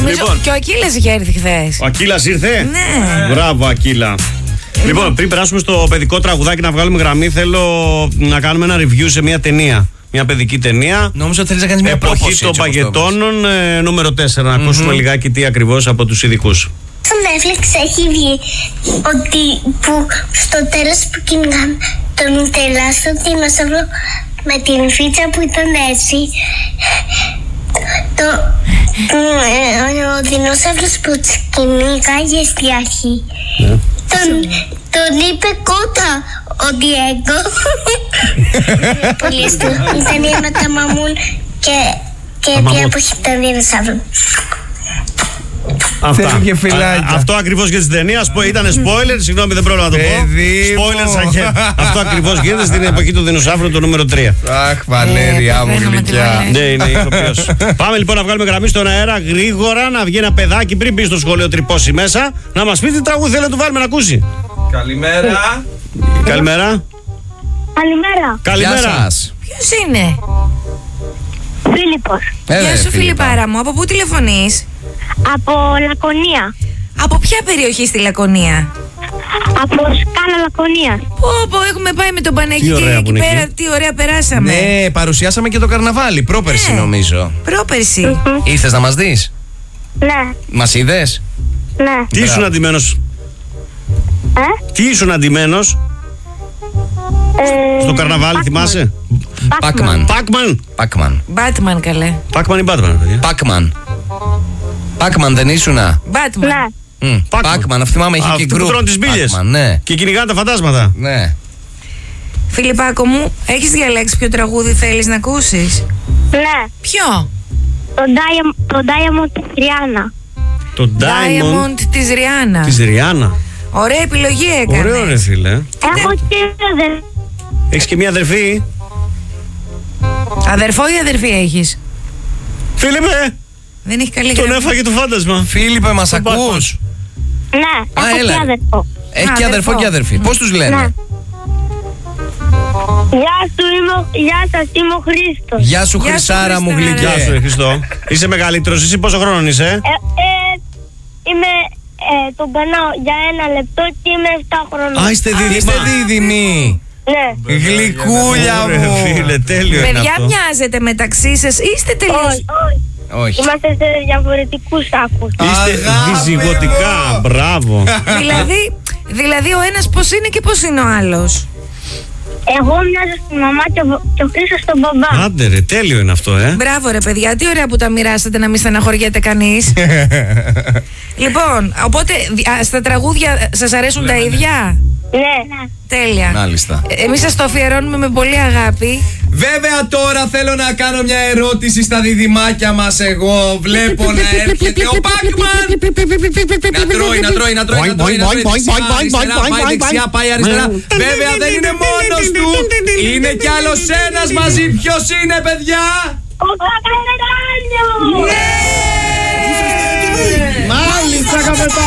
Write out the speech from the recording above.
Νομίζω και ο Ακύλας είχε έρθει χθες. Ο Ακύλας ήρθε? Ναι. Μπράβο, Ακύλα. Λοιπόν, πριν περάσουμε στο παιδικό τραγουδάκι να βγάλουμε γραμμή, θέλω να κάνουμε ένα review σε μια ταινία. Μια παιδική ταινία. Νόμιζα ότι θέλεις να κάνεις μια εποχή πρόχωση, των παγετώνων, νούμερο 4. Να ακούσουμε λιγάκι τι ακριβώς από τους ειδικούς. Στο Netflix έχει βγει ότι που στο τέλος που κυνηγάμε τον τεράστιο δεινόσαυρο με την φίτσα που ήταν έτσι, ο δεινόσαυρος που τους κυνήγαγε στη αρχή τον είπε κότα ο Διέγκο. Πολύ στο η ταινία με τα μαμούν και την εποχή των δεινόσαυρων. Αυτό ακριβώς για την ταινία. Ήταν spoiler, συγγνώμη, δεν πρόλαβα να το πω. Spoiler σαν χέρι. Αυτό ακριβώς γίνεται στην εποχή του δεινοσαύρου, το νούμερο 3. Αχ, Βαλέρια μου γλυκιά. Ναι, είναι ηθοποιός. Πάμε λοιπόν να βγάλουμε γραμμή στον αέρα γρήγορα, να βγει ένα παιδάκι πριν μπει στο σχολείο, τρυπώσει μέσα, να μας πει τι τραγούδι θέλει να του βάλουμε να ακούσει. Καλημέρα. Καλημέρα. Γεια σας. Ποιος είναι? Φίλιππος. Γεια σου, Φιλιππάρα μου. Από πού τηλεφωνείς? Από Λακωνία. Από ποια περιοχή στη Λακωνία? Από Σκάλα Λακωνία. Πω, έχουμε πάει με τον Παναγί και εκεί πέρα τι ωραία περάσαμε. Ναι, παρουσιάσαμε και το καρναβάλι, πρόπερση νομίζω. Πρόπερση. Ήρθες να μας δεις? Ναι. Μας είδες? Ναι. Τι ήσουν αντιμένος? Τι ήσουν αντιμένος? Στο καρναβάλι, θυμάσαι? Πάκμαν. Μπάτμαν, καλέ. Πάκμαν ή Μπάτμαν, παιδιά? Πάκμαν δεν ήσουνα? Μπάτμαν. Πάκμαν, αυτή θυμάμαι είχε και γκρουπ. Που τρώνε τις μπίλιες και κυνηγάνε τα φαντάσματα. Ναι. Φιλιππάκο μου, έχεις διαλέξει ποιο τραγούδι θέλεις να ακούσεις? Ναι. Ποιο? Το Diamond της Ριάννα. Το Diamond της Ριάννα. Της Ριάννα. Ωραία επιλογή έκανες. Ωραίο ρε φίλε. Έχω και αδερφή. Έχεις και μια αδερφή? Αδερφό ή αδερφή έχεις? Φίλιππε! Δεν έχει καλή Τον γραμμή. έφαγε το φάντασμα. Φίλιππε, μας ακούς? Ναι, έχω έλα. και αδερφό. Έχει και αδερφό και αδερφή. Πώς τους λένε? Ναι. Γεια σας, είμαι ο Χρήστος. Γεια σου Χρυσάρα μου γλυκέ. Γεια σου Χριστό. Είσαι μεγαλύτερος, εσύ πόσο χρόνων είσαι? Είμαι, τον περνάω για 1 λεπτό και είμαι 7 χρονών. Α, είστε δίδυμοι. Ναι. Γλυκούλια μου. Φίλε, τέλειο είναι Παιδιά, αυτό. μοιάζετε μεταξύ σας, είστε τελείως. Όχι. Είμαστε σε διαφορετικούς άκους. Είστε διζυγωτικά, μπράβο. Δηλαδή ο ένας πώς είναι και πώς είναι ο άλλος. Εγώ μοιάζω στη μαμά και ο Χρήστος στον μπαμπά. Άντε ρε, τέλειο είναι αυτό, Μπράβο ρε παιδιά, τι ωραία που τα μοιράσατε να μην στεναχωριέται κανείς. Λοιπόν, οπότε στα τραγούδια σας αρέσουν τα ίδια? Ναι. Τέλεια. Μάλιστα. Εμείς σας το αφιερώνουμε με πολύ αγάπη. Βέβαια τώρα θέλω να κάνω μια ερώτηση στα διδυμάκια μας. Εγώ βλέπω να έρχεται ο Πάκμαν. Να τρώει. Πάει δεξιά, πάει αριστερά. Βέβαια δεν είναι μόνος του. Είναι κι άλλος ένας μαζί. Ποιος είναι, παιδιά? Ο Καπετάνιος! Μάλιστα, καπετάνιο!